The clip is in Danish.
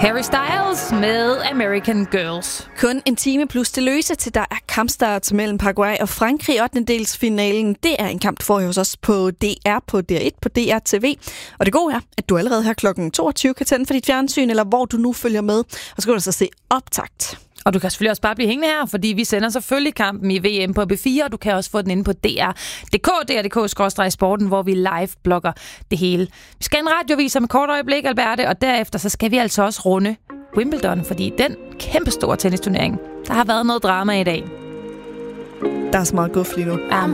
Harry Styles med American Girls. Kun en time plus det løse til der er kampstart mellem Paraguay og Frankrig. 8-delsfinalen, det er en kamp, du får hos os på DR, på DR1, på DR TV. Og det gode er, at du allerede her klokken 22 kan tænde for dit fjernsyn, eller hvor du nu følger med. Og så kan du så se optakt. Og du kan selvfølgelig også bare blive hængende her, fordi vi sender selvfølgelig kampen i VM på B4, og du kan også få den inde på DR.dk, DR.dk/sporten, hvor vi live-blogger det hele. Vi skal en radioviser med kort øjeblik, Alberte, og derefter så skal vi altså også runde Wimbledon, fordi den kæmpestore tennisturnering, der har været noget drama i dag. Der er så meget guf lige nu.